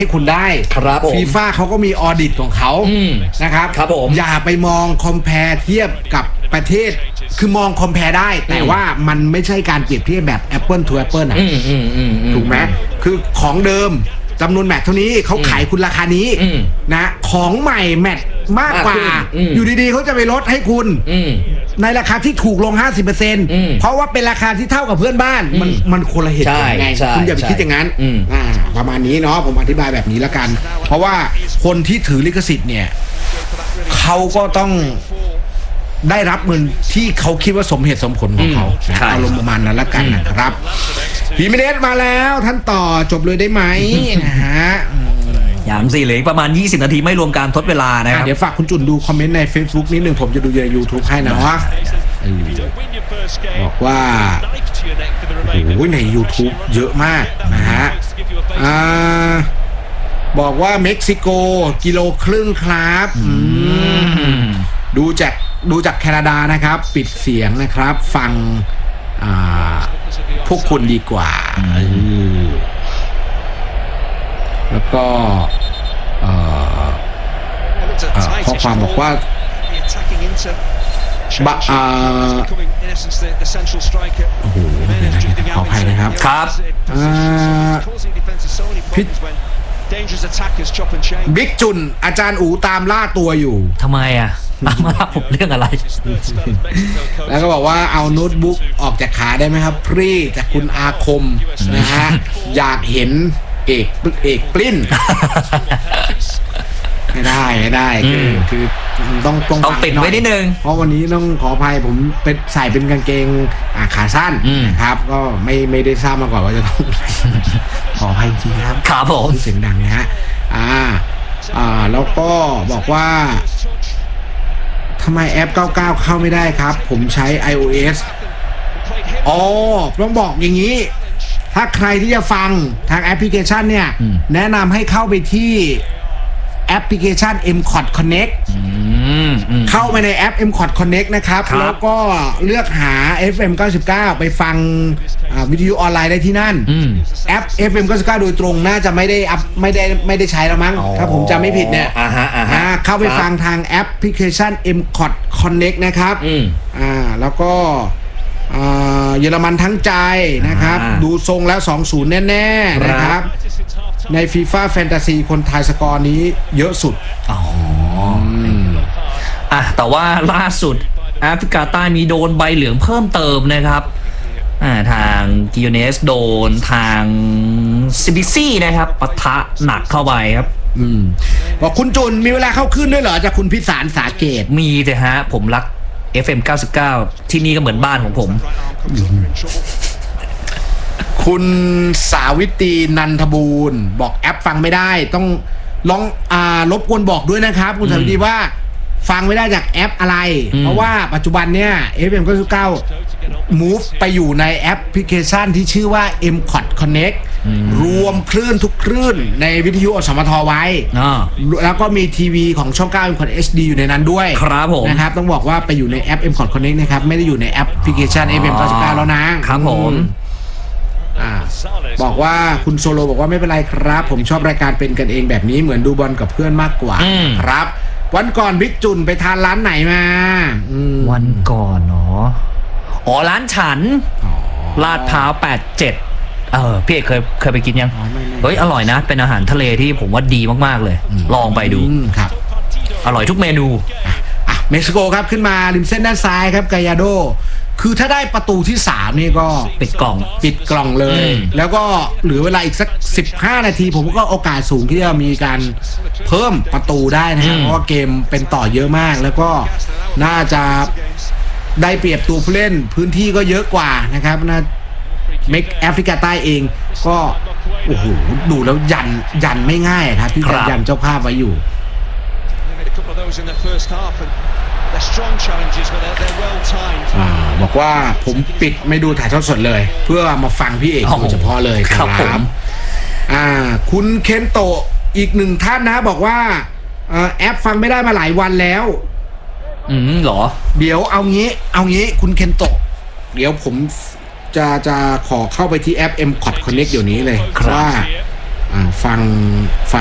ให้คุณได้ครับผมฟีฟ่าเขาก็มีออดิตของเขานะครับครับผมอย่าไปมองคอมแพร์เทียบกับประเทศคือมองคอมแพร์ได้แต่ว่ามันไม่ใช่การเปรียบเทียบแบบ Apple to Apple นะถูกไหมคือของเดิมจำนวนแมตช์เท่านี้เขาขายคุณราคานี้นะของใหม่แมตช์มากกว่าอยู่ดีๆเขาจะไปลดให้คุณในราคาที่ถูกลง 50% เพราะว่าเป็นราคาที่เท่ากับเพื่อนบ้านมันคนละเหตุผลไงคุณอย่าไปคิดอย่างนั้นประมาณนี้เนาะผมอธิบายแบบนี้แล้วกันเพราะว่าคนที่ถือลิขสิทธิ์เนี่ยเขาก็ต้องได้รับเงินที่เขาคิดว่าสมเหตุสมผลของเขาอารมณ์ประมาณนั้นละกันนะครับพีมิเนสมาแล้วท่านต่อจบเลยได้ไหมนะฮะอย่างสี่เหลือประมาณ20นาทีไม่รวมการทดเวลานะครับเดี๋ยวฝากคุณจุนดูคอมเมนต์ใน Facebook นิดนึงผมจะดูใน YouTube ให้นะว่าบอกว่าโอ้ยใน YouTube เยอะมากนะฮะบอกว่าเม็กซิโกกิโลครึ่งครับดูจากแคนาดานะครับปิดเสียงนะครับฟังพวกคุณดีกว่าแล้วก็ข้อความบอกว่าโอ้โหขออภัยนะครับครับบิ๊กจุนอาจารย์อูตามล่าตัวอยู่ทำไมตามล่าผมเรื่องอะไรแล้วก็บอกว่าเอาโน้ตบุ๊กออกจากขาได้ไหมครับพี่จากคุณอาคมนะฮะอยากเห็นเอกปลิ้นไม่ได้คือต้องปิดไว้นิดนึงเพราะวันนี้ต้องขออภัยผมเป็นใส่เป็นกางเกงขาสั้นนะครับก็ไม่ได้ทราบมาก่อนว่าจะต้องขออภัยจริงครับครับผมเสียงดังนะฮะแล้วก็บอกว่าทำไมแอป99เข้าไม่ได้ครับผมใช้ iOS ต้องบอกอย่างนี้ถ้าใครที่จะฟังทางแอปพลิเคชันเนี่ยแนะนำให้เข้าไปที่แอปพลิเคชัน MCOT Connect เข้าไปในแอป MCOT Connect นะครับแล้วก็เลือกหา FM 99ไปฟังวิทยุออนไลน์ได้ที่นั่นแอป FM 99โดยตรงน่าจะไม่ได้ใช้แล้วมั้งถ้าผมจำไม่ผิดเนี่ยเข้าไปฟังทางแอปพลิเคชัน MCOT Connect นะครับแล้วก็เยอรมันทั้งใจนะครับดูทรงแล้ว 2-0 แน่ๆนะครับใน FIFA Fantasy คนทายสกอร์นี้เยอะสุดแต่ว่าล่าสุดแอฟริกาใต้มีโดนใบเหลืองเพิ่มเติมนะครับทางกิโยเนสโดนทางซิบิซี่นะครับปะทะหนักเข้าไปครับบอกคุณจุนมีเวลาเข้าขึ้นด้วยเหรอจากคุณพิสารสาเกตมีแต่ฮะผมรัก FM 99ที่นี่ก็เหมือนบ้านของผมคุณสาวิตรีนันทบูรณ์บอกแอปฟังไม่ได้ต้องลองรบกวนบอกด้วยนะครับคุณสาวิตรีว่าฟังไม่ได้จากแอปอะไรเพราะว่าปัจจุบันเนี่ย FM 99 move ไปอยู่ในแอปพลิเคชันที่ชื่อว่า MCOT Connect รวมคลื่นทุกคลื่นในวิทยุอสมทไว้แล้วก็มีทีวีของช่อง9 MCOT HD อยู่ในนั้นด้วยครับผมนะครับต้องบอกว่าไปอยู่ในแอป MCOT Connect นะครับไม่ได้อยู่ในแอปพลิเคชัน FM 99แล้วนะครับผมบอกว่าคุณโซโลบอกว่าไม่เป็นไรครับผมชอบรายการเป็นกันเองแบบนี้เหมือนดูบอลกับเพื่อนมากกว่าครับวันก่อนบิ๊กจุนไปทานร้านไหนมาวันก่อนเนาะร้านฉันลาดพร้าว87พี่เอกเคยไปกินยังเฮ้ยอร่อยนะเป็นอาหารทะเลที่ผมว่าดีมากๆเลยลองไปดูครับอร่อยทุกเมนูเม็กซิโกครับขึ้นมาริมเส้นด้านซ้ายครับกายาโดคือถ้าได้ประตูที่3นี่ก็ปิดกล่องเลยแล้วก็เหลือเวลาอีกสัก15นาทีผมก็โอกาสสูงที่จะมีการเพิ่มประตูได้นะครับเพราะว่าเกมเป็นต่อเยอะมากแล้วก็น่าจะได้เปรียบตัวผู้เล่นพื้นที่ก็เยอะกว่านะครับนะเม็กแอฟริกาใต้เองก็โอ้โหดูแล้วยันไม่ง่ายครับที่จะยันเจ้าภาพไว้อยู่บอกว่าผมปิดไม่ดูถ่ายทอดสดเลยเพื่อมาฟังพี่เอกโดยเฉพาะเลยครับคุณเคนโตะอีกหนึ่งท่านนะบอกว่าแอปฟังไม่ได้มาหลายวันแล้วเหรอเดี๋ยวเอางี้คุณเคนโตะเดี๋ยวผมจะขอเข้าไปที่แอป MCOT Connect เดี๋ยวนี้เลยว่าฟัง